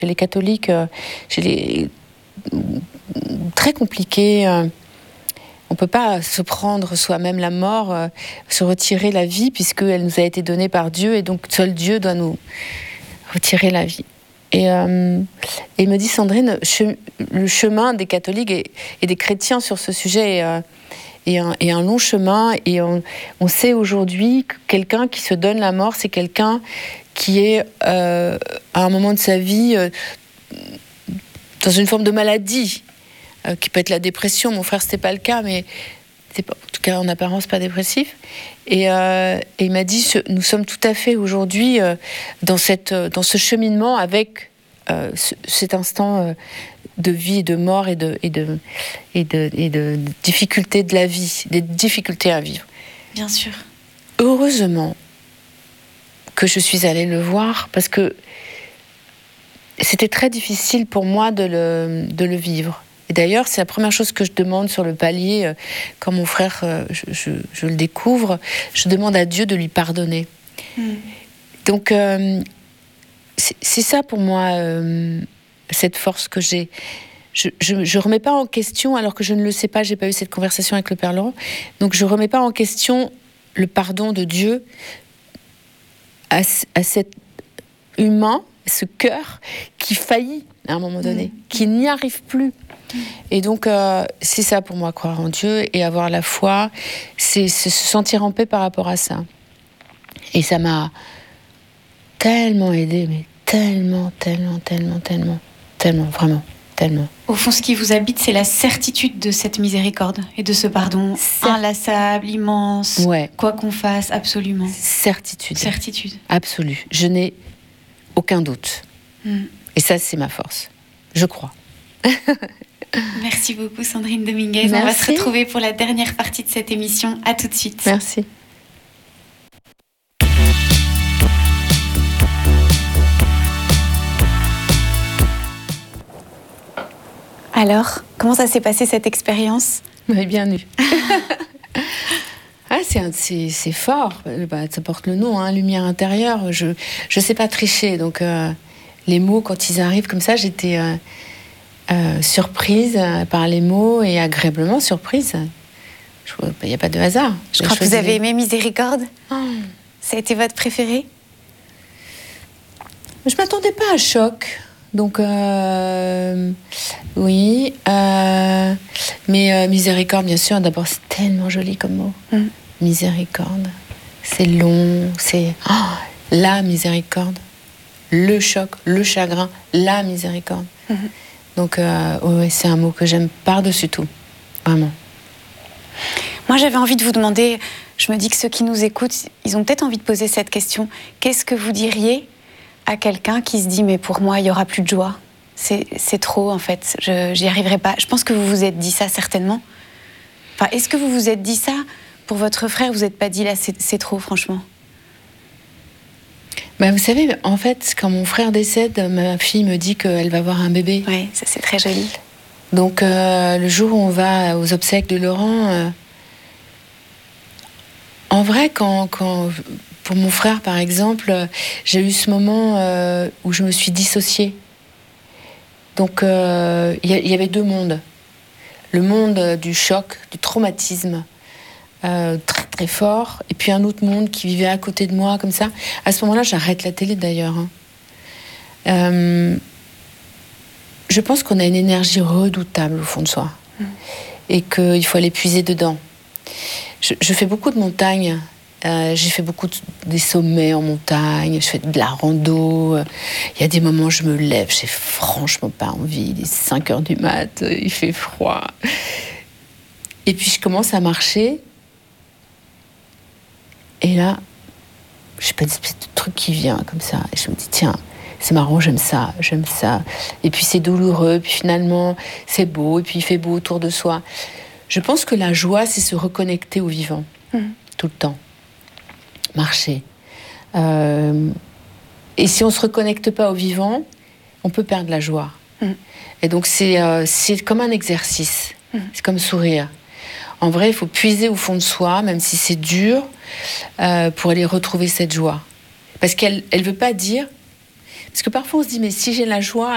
Chez les catholiques, très compliqué. On ne peut pas se prendre soi-même la mort, se retirer la vie, puisqu'elle nous a été donnée par Dieu, et donc seul Dieu doit nous retirer la vie. Et il me dit, Sandrine, le chemin des catholiques et des chrétiens sur ce sujet est un long chemin, et on sait aujourd'hui que quelqu'un qui se donne la mort, c'est quelqu'un qui est à un moment de sa vie dans une forme de maladie, qui peut être la dépression. Mon frère, c'était pas le cas, mais en tout cas en apparence pas dépressif. Et il m'a dit, nous sommes tout à fait aujourd'hui dans ce cheminement avec cet instant de vie et de mort et de difficultés de la vie, des difficultés à vivre. Bien sûr. Heureusement que je suis allée le voir, parce que c'était très difficile pour moi de le vivre. Et d'ailleurs, c'est la première chose que je demande sur le palier, quand mon frère, je le découvre, je demande à Dieu de lui pardonner. Donc, c'est ça pour moi, cette force que j'ai. Je remets pas en question, alors que je ne le sais pas, j'ai pas eu cette conversation avec le Père Laurent, donc je remets pas en question le pardon de Dieu à cet humain, ce cœur qui faillit à un moment donné, qui n'y arrive plus. Et donc, c'est ça pour moi, croire en Dieu et avoir la foi, c'est se sentir en paix par rapport à ça. Et ça m'a tellement aidée, mais tellement, vraiment, tellement. Au fond, ce qui vous habite, c'est la certitude de cette miséricorde et de ce pardon inlassable, immense, quoi qu'on fasse, absolument. Certitude. Absolue. Je n'ai aucun doute. Et ça, c'est ma force. Je crois. Merci beaucoup, Sandrine Dominguez. Merci. On va se retrouver pour la dernière partie de cette émission. À tout de suite. Merci. Alors, comment ça s'est passé cette expérience ? Bien eu. C'est fort. Ça porte le nom, lumière intérieure. Je sais pas tricher, donc les mots, quand ils arrivent comme ça, j'étais surprise par les mots et agréablement surprise. Il n'y a pas de hasard. Je crois que vous avez aimé Miséricorde. Ça a été votre préféré ? Je m'attendais pas à choc. Donc, oui. Mais miséricorde, bien sûr, d'abord, c'est tellement joli comme mot. Miséricorde. C'est long, c'est la miséricorde. Le choc, le chagrin, la miséricorde. Donc, c'est un mot que j'aime par-dessus tout. Vraiment. Moi, j'avais envie de vous demander, je me dis que ceux qui nous écoutent, ils ont peut-être envie de poser cette question. Qu'est-ce que vous diriez à quelqu'un qui se dit « mais pour moi, il n'y aura plus de joie. C'est trop, en fait. J'y arriverai pas. » Je pense que vous vous êtes dit ça, certainement. Enfin, est-ce que vous vous êtes dit ça pour votre frère ? Vous n'êtes pas dit « là, c'est trop, franchement ». Vous savez, en fait, quand mon frère décède, ma fille me dit qu'elle va avoir un bébé. Oui, ça c'est très joli. Donc, le jour où on va aux obsèques de Laurent, en vrai, pour mon frère, par exemple, j'ai eu ce moment où je me suis dissociée. Donc, il y avait deux mondes. Le monde du choc, du traumatisme, très très fort, et puis un autre monde qui vivait à côté de moi, comme ça. À ce moment-là, j'arrête la télé, d'ailleurs. Je pense qu'on a une énergie redoutable au fond de soi, et qu'il faut aller puiser dedans. Je fais beaucoup de montagnes. J'ai fait beaucoup des sommets en montagne, je fais de la rando. Il y a des moments où je me lève, j'ai franchement pas envie. Il est 5h du mat, il fait froid. Et puis je commence à marcher. Et là, je sais pas, une espèce de truc qui vient comme ça. Et je me dis, tiens, c'est marrant, j'aime ça. Et puis c'est douloureux, puis finalement, c'est beau, et puis il fait beau autour de soi. Je pense que la joie, c'est se reconnecter au vivant, tout le temps. Marcher. Et si on ne se reconnecte pas au vivant, on peut perdre la joie. Et donc c'est comme un exercice. C'est comme sourire. En vrai, il faut puiser au fond de soi, même si c'est dur, pour aller retrouver cette joie. Parce qu'elle ne veut pas dire... Parce que parfois on se dit, mais si j'ai la joie...